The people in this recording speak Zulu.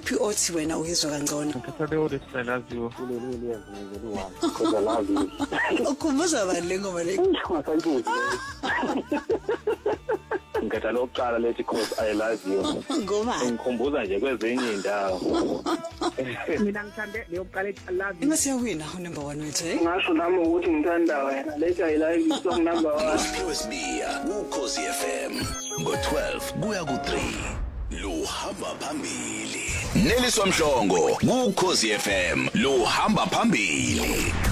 Yiphi othi wena uyizwa kangcono? Ngithatha leyo lesi I love you. Kuleli yazini one because I love you. Ukhumbuza bani le ngoma le? Ngasayibuzi. Ngikhetha lokuqala lethi because I love you. Ngobani? Ngikhumbuza nje kwezinye indawo. Mina ngithande leyokuqala ethi I love you. Ingasiyawina number 1 wethu, eh? Ngasho nami ukuthi ngithanda wena lethi I love you song number 1. Sibia uKhosi FM ngo-12 kuya ku3 luhamba phambili. Neliswa Mhlongo uKhosi FM luhamba phambili.